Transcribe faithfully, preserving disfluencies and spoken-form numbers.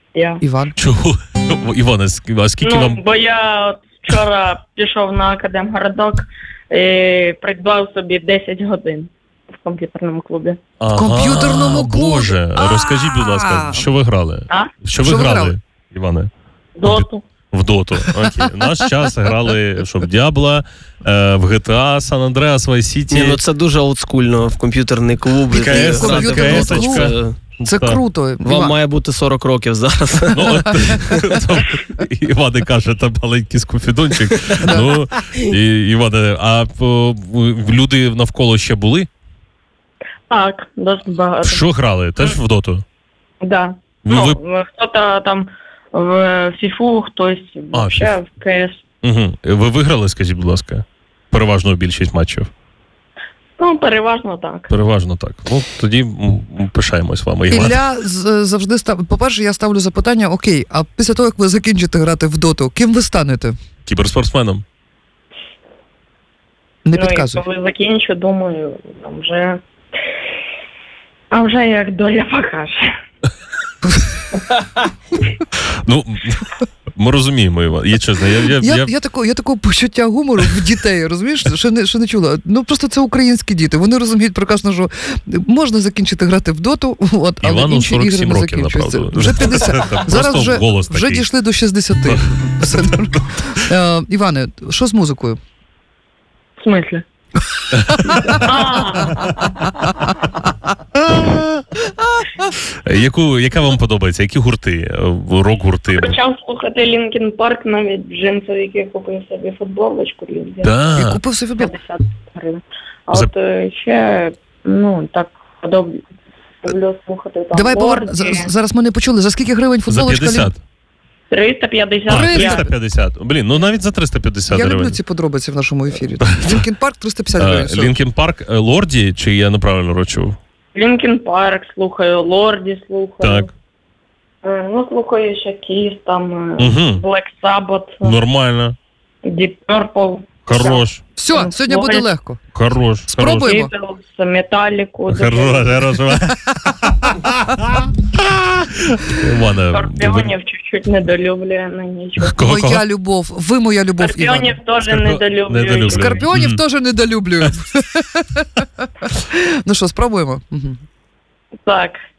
Я. Іван. Чого? Іване, а скільки Ну, вам... бо я от вчора пішов на Академгородок і придбав собі десять годин в комп'ютерному клубі. Ага, комп'ютерному клубі? Боже, А. розкажіть, будь ласка, що ви грали? А? Що ви Що ви грали, грали? Іване? Доту. В доту. Окей. В наш час грали, що в Діабло, е, в джі ті ей, San Andreas, Vice City. Ні, ну це дуже олдскульно в комп'ютерний клуб. КС, Грати в комп'ютерний доту, клуб. це- Це Так. круто. Вам Іван. має бути сорок років зараз. Ну, от, то, Іване каже, там маленький скуфідончик. Ну, і, Іване, а по, люди навколо ще були? Так, досить багато. Що грали? Теж в доту? Да. Ви- Ну, ви- хто-то там в фіфу, хтось А, ще в КС. Угу. Ви виграли, скажіть, будь ласка? Переважно більшість матчів. Ну, переважно так. Переважно так. Ну, тоді м, м, пишаємось вами, Іван. Ілля з- завжди став. По-перше, я ставлю запитання: окей, а після того, як ви закінчите грати в доту, ким ви станете? Кіберспортсменом. Не Ну, і підказуй. коли закінчу, думаю, там вже... А вже як доля покаже. Ну, ми розуміємо, Іван. Я чесно, я, я, Я, я... я, такого, я такого почуття гумору в дітей, розумієш, що не, що не чула. Ну, просто це українські діти. Вони розуміють прекрасно, що можна закінчити грати в доту, от, але Івану інші ігри сорок сім не років, закінчуються. направду. Вже п'ятдесят. Зараз Просто вже, голос вже такий. дійшли до шістдесяти. Все нормально. Е, Іване, що з музикою? В смислі? Яку, яка вам подобається? Які гурти? Рок-гурти? Почав слухати Лінкін Парк, навіть джинсовики, купив собі футболочку Лінкін. І Так. купив собі футбол. п'ятдесят гривень. А За- от е, ще, ну, так подобно. Люблю слухати там Давай повер... Лорді. за- зараз ми не почули. За скільки гривень За футболочка? п'ятдесят. триста п'ятдесят. А, Триста. триста п'ятдесят. Блін, ну навіть за триста п'ятдесят Я люблю гривень. ці подробиці в нашому ефірі. Лінкін Парк триста п'ятдесят гривень. все. Лінкін Парк, е, Лорді, чи я неправильно рочу? Лінкін Парк слухаю, Лорді слухаю. Так. Е, Ну, слухаю ще Кіс, там е, Угу. Black Sabbath, Нормально. Deep Purple, Хорош. Все, Там сьогодні буде слухай. легко. Хорош. Спробуй. хорош. Beatles, Металіку, Хорош, хорош. Іване, ви- Скорпіонів чуть-чуть недолюблює на нічого. Кого, кого? Моя любов, ви моя любов, Скорпіонів Іван. теж Скорпіо- недолюблюю. недолюблюю. Скорпіонів Мгм. теж недолюблюю. Ну що, спробуємо? Мгм. Так.